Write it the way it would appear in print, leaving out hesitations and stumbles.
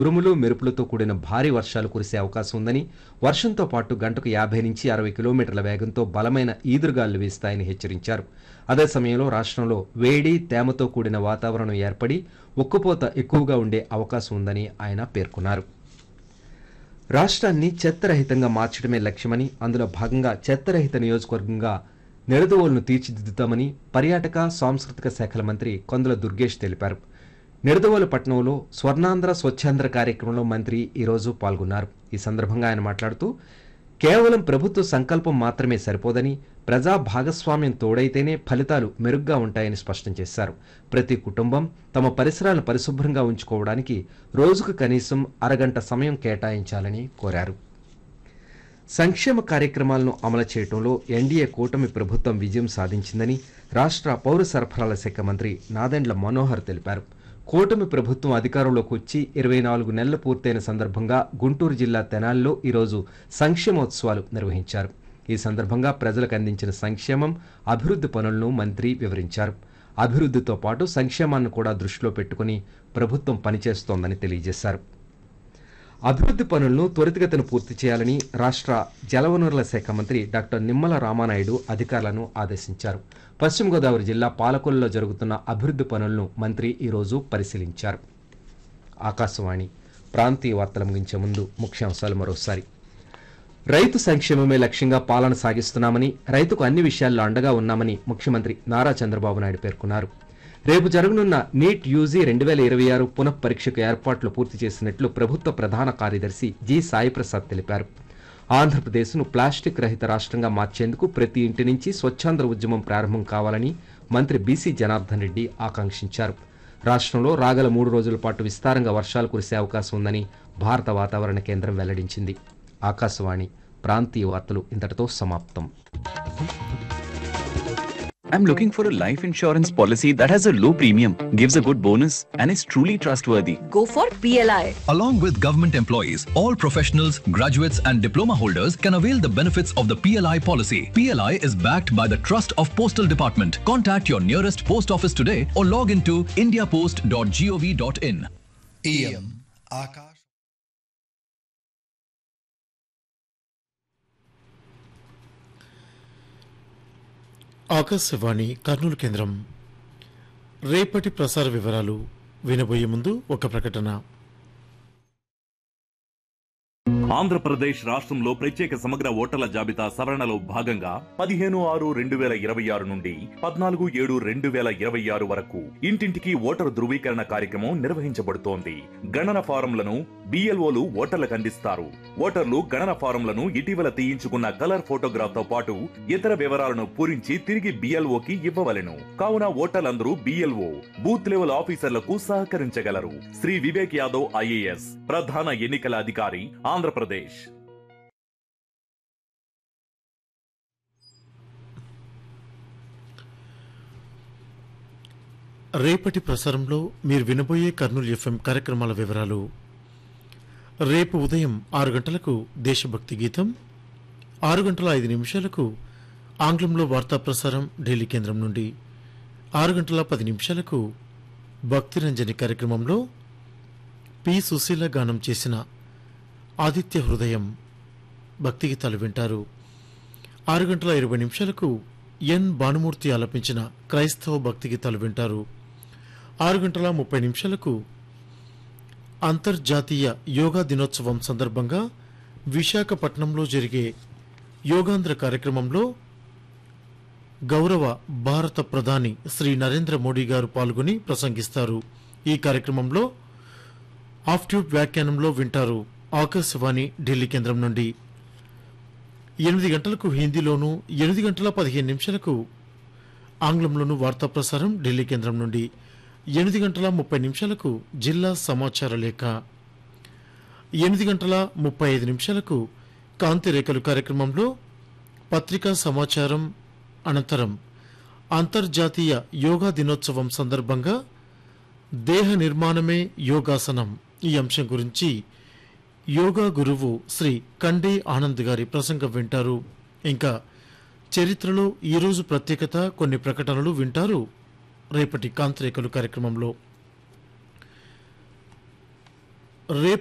ఉరుములు మెరుపులతో కూడిన భారీ వర్షాలు కురిసే అవకాశం ఉందని, వర్షంతో పాటు గంటకు 50 నుంచి 60 కిలోమీటర్ల వేగంతో బలమైన ఈదురుగాలులు వీస్తాయని హెచ్చరించారు. అదే సమయంలో రాష్ట్రంలో వేడి, తేమతో కూడిన వాతావరణం ఏర్పడి ఉక్కపోత ఎక్కువగా ఉండే అవకాశం ఉందని ఆయన పేర్కొన్నారు. రాష్ట్రాన్ని చెత్తరహితంగా మార్చడమే లక్ష్యమని, అందులో భాగంగా చెత్తరహిత నియోజకవర్గంగా నిడదవోలును తీర్చిదిద్దుతామని పర్యాటక, సాంస్కృతిక శాఖల మంత్రి కొందల దుర్గేష్ తెలిపారు. నిడదవోలు పట్టణంలో స్వర్ణాంధ్ర స్వచ్ఛాంధ్ర కార్యక్రమంలో మంత్రి ఈరోజు పాల్గొన్నారు. ఈ సందర్భంగా ఆయన మాట్లాడుతూ, కేవలం ప్రభుత్వ సంకల్పం మాత్రమే సరిపోదని, ప్రజా భాగస్వామ్యం తోడైతేనే ఫలితాలు మెరుగ్గా ఉంటాయని స్పష్టం చేశారు. ప్రతి కుటుంబం తమ పరిసరాలను పరిశుభ్రంగా ఉంచుకోవడానికి రోజుకు కనీసం అరగంట సమయం కేటాయించాలని కోరారు. సంక్షేమ కార్యక్రమాలను అమలు చేయడంలో ఎన్డీఏ కూటమి ప్రభుత్వం విజయం సాధించిందని రాష్ట్ర పౌర సరఫరాల శాఖ మంత్రి నాదెండ్ల మనోహర్ తెలిపారు. కూటమి ప్రభుత్వం అధికారంలోకి వచ్చి 24 నెలలు పూర్తయిన సందర్భంగా గుంటూరు జిల్లా తెనాలిలో ఈరోజు సంక్షేమోత్సవాలు నిర్వహించారు. ఈ సందర్భంగా ప్రజలకు అందించిన సంక్షేమం, అభివృద్ధి పనులను మంత్రి వివరించారు. అభివృద్ధితో పాటు సంక్షేమాన్ని కూడా దృష్టిలో పెట్టుకుని ప్రభుత్వం పనిచేస్తోందని తెలియజేశారు. అభివృద్ధి పనులను త్వరితగతిన పూర్తి చేయాలని రాష్ట్ర జలవనరుల శాఖ మంత్రి డాక్టర్ నిమ్మల రామానాయుడు అధికారులను ఆదేశించారు. పశ్చిమ గోదావరి జిల్లా పాలకొల్లులో జరుగుతున్న అభివృద్ధి పనులను మంత్రి ఈరోజు పరిశీలించారు. ఆకాశవాణి ప్రాంతీయ వార్తలు ముగించే ముందు ముఖ్యాంశాలు మరోసారి. రైతు సంక్షేమమే లక్ష్యంగా పాలన సాగిస్తున్నామని, రైతుకు అన్ని విషయాల్లో అండగా ఉన్నామని ముఖ్యమంత్రి నారా చంద్రబాబు నాయుడు పేర్కొన్నారు. రేపు జరగనున్న నీట్ యూజీ 2026 పునఃపరీక్షకు ఏర్పాట్లు పూర్తి చేసినట్లు ప్రభుత్వ ప్రధాన కార్యదర్శి జి సాయిప్రసాద్ తెలిపారు. ఆంధ్రప్రదేశ్ను ప్లాస్టిక్ రహిత రాష్ట్రంగా మార్చేందుకు ప్రతి ఇంటి నుంచి స్వచ్ఛాంధ్ర ఉద్యమం ప్రారంభం కావాలని మంత్రి బీసీ జనార్దన్ రెడ్డి ఆకాంక్షించారు. రాష్ట్రంలో రాగల 3 రోజుల పాటు విస్తారంగా వర్షాలు కురిసే అవకాశం ఉందని భారత వాతావరణ కేంద్రం వెల్లడించింది. ఆకాశవాణి ప్రాంతీయ వార్తలు ఇంతటితో సమాప్తం. I'm looking for a life insurance policy that has a low premium, gives a good bonus, and is truly trustworthy. Go for PLI. Along with government employees, all professionals, graduates, and diploma holders can avail the benefits of the PLI policy. PLI is backed by the trust of Postal Department. Contact your nearest post office today or log into indiapost.gov.in. AM Akash. Akashvani Kurnool కేంద్రం. రేపటి ప్రసార వివరాలు వినబోయే ముందు ఒక ప్రకటన. ఆంధ్రప్రదేశ్ రాష్ట్రంలో ప్రత్యేక సమగ్ర ఓటర్ల జాబితా సవరణలో భాగంగా 15/6/2026 నుండి 14/7/2026 వరకు ఇంటింటికి ఓటరు ధృవీకరణ కార్యక్రమం నిర్వహించబడుతోంది. గణన ఫారంలను బిఎల్ఓలు ఓటర్లకు అందిస్తారు. ఓటర్లు గణన ఫారంలను ఇటీవల తీయించుకున్న కలర్ ఫోటోగ్రాఫ్ తో పాటు ఇతర వివరాలను పూరించి తిరిగి బిఎల్ఓకి ఇవ్వవలెను. కావున ఓటర్లందరూ బిఎల్ఓ బూత్ లెవెల్ ఆఫీసర్లకు సహకరించగలరు. శ్రీ వివేక్ యాదవ్ ఐఏఎస్ ప్రధాన ఎన్నికల అధికారి, ఆంధ్రప్రదేశ్. రేపటి ప్రసారంలో మీరు వినబోయే కర్నూలు ఎఫ్ఎం కార్యక్రమాల వివరాలు. రేపు ఉదయం 6 గంటలకు దేశభక్తి గీతం, 6:05 ఆంగ్లంలో వార్తా ప్రసారం ఢిల్లీ కేంద్రం నుండి, 6:10 భక్తిరంజని కార్యక్రమంలో పి సుశీల గానం చేసిన ఆదిత్య హృదయం భక్తి గీతాలు వింటారు. 6:20 ఎన్ భానుమూర్తి ఆలపించిన క్రైస్తవ భక్తి గీతాలు వింటారు. 6:30 అంతర్జాతీయ యోగా దినోత్సవం సందర్భంగా విశాఖపట్నంలో జరిగే యోగాంధ్ర కార్యక్రమంలో గౌరవ భారత ప్రధాని శ్రీ నరేంద్ర మోడీ గారు పాల్గొని ప్రసంగిస్తారు. ఈ కార్యక్రమంలో ఆఫ్ట్యూబ్ వ్యాఖ్యానంలో వింటారు. ఆకాశవాణి ఢిల్లీ కేంద్రం నుండి 8 గంటలకు హిందీలోను, 8:15 ఆంగ్లంలోను వార్తా ప్రసారం ఢిల్లీ కేంద్రం నుండి, 8:30 జిల్లా సమాచార లేఖ, 8:35 కాంతిరేఖలు కార్యక్రమంలో పత్రికా సమాచారం అనంతరం అంతర్జాతీయ యోగా దినోత్సవం సందర్భంగా దేహ నిర్మాణమే యోగాసనం ఈ అంశం గురించి యోగా గురువు శ్రీ కండే ఆనంద్ గారి ప్రసంగం వింటారు. ఇంకా చరిత్రలో ఈరోజు ప్రత్యేకత, కొన్ని ప్రకటనలు వింటారు రేపటి కాంతిరేఖలు కార్యక్రమంలో. రేపు